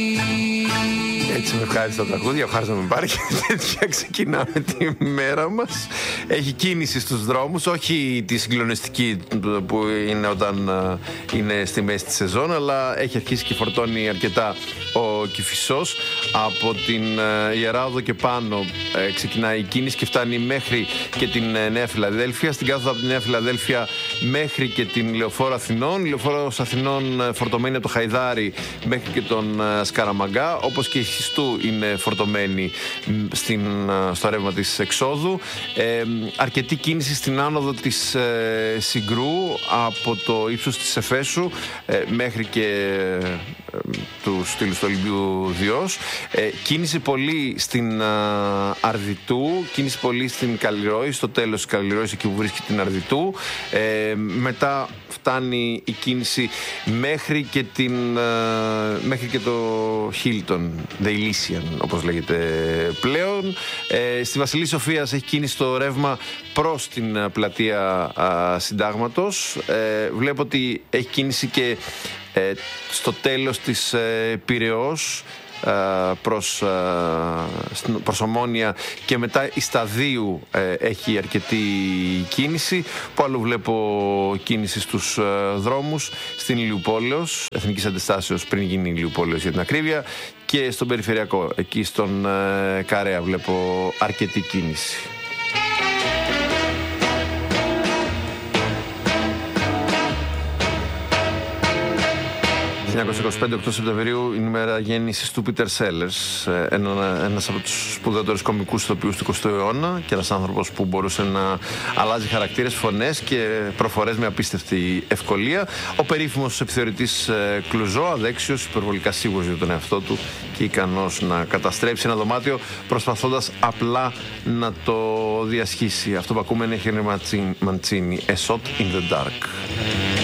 Έτσι με ευχάριστα τραγούδια, ευχάριστα με πάρει και τέτοια ξεκινάμε τη μέρα μας. Έχει κίνηση στους δρόμους, όχι τη συγκλονιστική που είναι όταν είναι στη μέση της σεζόν, αλλά έχει αρχίσει και φορτώνει αρκετά ο Κηφισός. Από την Ιερά Οδό και πάνω ξεκινάει η κίνηση και φτάνει μέχρι και την Νέα Φιλαδέλφεια. Στην κάθοδο από τη Νέα Φιλαδέλφεια μέχρι και την Λεωφόρο Αθηνών. Η Λεωφόρος Αθηνών φορτωμένη από το Χαϊδάρι μέχρι και τον Σκαραμαγκά, όπως και η Χιστού είναι φορτωμένη στο ρεύμα της εξόδου. Αρκετή κίνηση στην άνοδο της Συγκρού από το ύψος της Εφέσου μέχρι και του στήλου του Ολυμπίου Διός. Κίνηση πολύ στην Αρδιτού, κίνηση πολύ στην Καλλιρόη, στο τέλος της Καλλιρόης εκεί που βρίσκει την Αρδιτού. Μετά φτάνει η κίνηση μέχρι και το Hilton, The Elysian όπως λέγεται πλέον. Στη Βασιλής Σοφίας έχει κίνηση το ρεύμα προς την πλατεία Συντάγματος. Βλέπω ότι έχει κίνηση και στο τέλος της Πειραιώς προς Ομόνια και μετά η Σταδίου έχει αρκετή κίνηση. Που άλλο βλέπω κίνηση στους δρόμους? Στην Ηλιουπόλεως, Εθνικής Αντιστάσεως πριν γίνει η Ηλιουπόλεως για την ακρίβεια, και στον Περιφερειακό, εκεί στον Καρέα βλέπω αρκετή κίνηση. 1925, 8 Σεπτεμβρίου, είναι η μέρα γέννησης του Πίτερ Σέλερς, ένας από τους σπουδαιότερους κωμικούς ηθοποιούς του 20ου αιώνα και ένας άνθρωπος που μπορούσε να αλλάζει χαρακτήρες, φωνές και προφορές με απίστευτη ευκολία. Ο περίφημος επιθεωρητής Κλουζό, αδέξιος, υπερβολικά σίγουρος για τον εαυτό του και ικανός να καταστρέψει ένα δωμάτιο προσπαθώντας απλά να το διασχίσει. Αυτό που ακούμε είναι Henry Mancini, A Shot in the Dark.